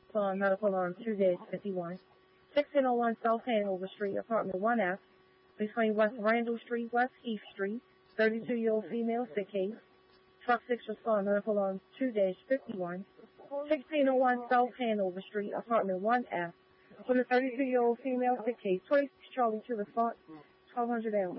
respond medical alarm 2-51. 1601 South Hanover Street, apartment 1F, between West Randall Street, West Heath Street. 32-year-old female, sick case. Truck 6 respond medical alarm 2-51. 1601 South Hanover Street, apartment 1F, with a 32-year-old female, sick case. 26 Charlie to respond, 1200 Elm.